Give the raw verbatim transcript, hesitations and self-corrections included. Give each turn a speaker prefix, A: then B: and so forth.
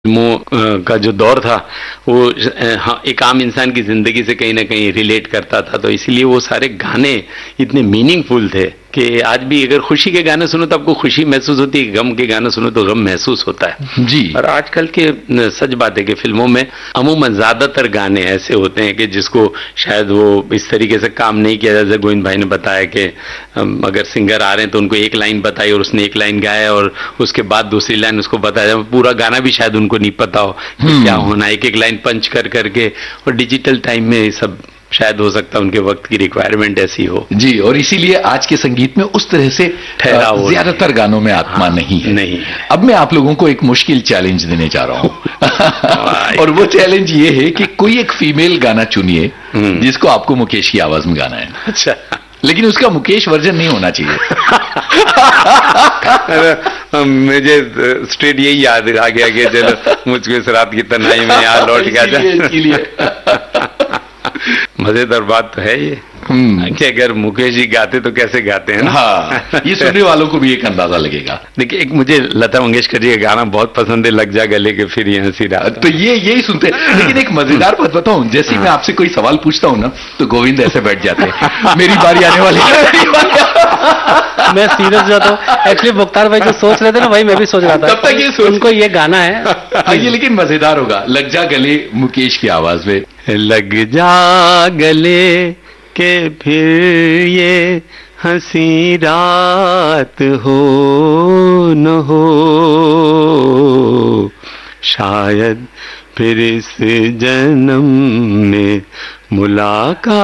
A: फिल्मों का जो दौर था वो हाँ, एक आम इंसान की जिंदगी से कहीं ना कहीं रिलेट करता था, तो इसलिए वो सारे गाने इतने मीनिंगफुल थे कि आज भी अगर खुशी के गाने सुनो तो आपको खुशी महसूस होती है, गम के गाने सुनो तो गम महसूस होता है
B: जी।
A: और आजकल के सच बात है कि फिल्मों में अमूमन ज्यादातर गाने ऐसे होते हैं कि जिसको शायद वो इस तरीके से काम नहीं किया जाता। गोविंद भाई ने बताया कि अगर सिंगर आ रहे हैं तो उनको एक लाइन बताई और उसने एक लाइन गाया और उसके बाद दूसरी लाइन उसको बताया, पूरा गाना भी शायद उनको नहीं पता हो कि क्या होना, एक एक लाइन पंच कर करके। और डिजिटल टाइम में सब शायद हो सकता है उनके वक्त की रिक्वायरमेंट ऐसी हो जी,
B: और इसीलिए आज के संगीत में उस तरह से ज्यादातर गानों में आत्मा हाँ, नहीं है
A: नहीं।
B: अब मैं आप लोगों को एक मुश्किल चैलेंज देने जा रहा हूं और वो चैलेंज ये है कि कोई एक फीमेल गाना चुनिए जिसको आपको मुकेश की आवाज में गाना है।
A: अच्छा,
B: लेकिन उसका मुकेश वर्जन नहीं होना चाहिए।
A: मुझे स्ट्रेट यही याद आ गया कि चलो मुझको इस रात की तन्हाई में यहाँ लौट गया जाए। मजेदार बात तो है ये कि अगर मुकेश जी गाते तो कैसे गाते हैं ना।
B: हाँ, ये सुनने वालों को भी एक अंदाजा लगेगा।
A: देखिए, एक मुझे लता मंगेशकर जी का गाना बहुत पसंद है, लग जा गले के फिर ये हंसी रात।
B: तो ये यही सुनते हैं। लेकिन एक मजेदार बात बताऊं, जैसे मैं आपसे कोई सवाल पूछता हूं ना तो गोविंद ऐसे बैठ जाते हैं, मेरी बारी आने वाली है।
C: मैं सीरियस जाता हूँ। एक्चुअली मुख्तार भाई जो सोच रहे थे ना वही मैं भी सोच रहा था।
B: तब तक ये सोच
C: उनको ये गाना है
B: ये लेकिन मजेदार होगा। लग जा गले मुकेश की आवाज में,
A: लग जा गले के फिर ये हंसी रात हो न हो, शायद फिर इस जन्म में मुलाकात